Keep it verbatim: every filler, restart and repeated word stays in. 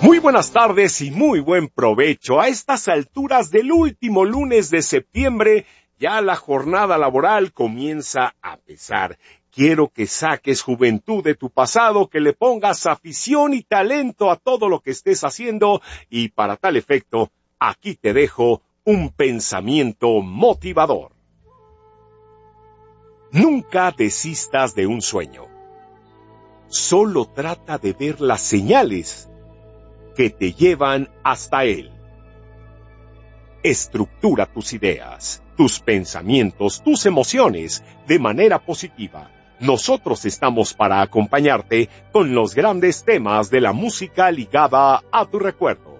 Muy buenas tardes y muy buen provecho. A estas alturas del último lunes de septiembre, ya la jornada laboral comienza a pesar. Quiero que saques juventud de tu pasado, que le pongas afición y talento a todo lo que estés haciendo, y para tal efecto, aquí te dejo un pensamiento motivador. Nunca desistas de un sueño. Solo trata de ver las señales que te llevan hasta él. Estructura tus ideas, tus pensamientos, tus emociones de manera positiva. Nosotros estamos para acompañarte con los grandes temas de la música ligada a tu recuerdo.